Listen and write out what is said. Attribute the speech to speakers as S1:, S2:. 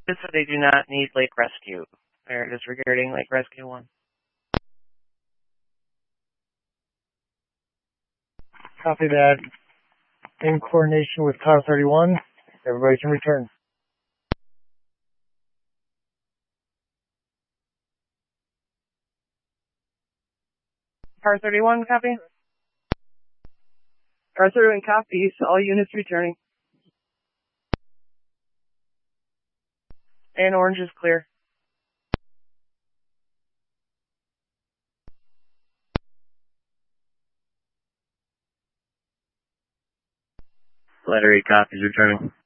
S1: So they do not need lake rescue. They're disregarding lake rescue 1.
S2: Copy that. In coordination with Car 31, everybody can return.
S1: Car 31, copy?
S3: Car 31 copies. All units returning.
S1: And orange is clear.
S4: Letter 8 copies returning.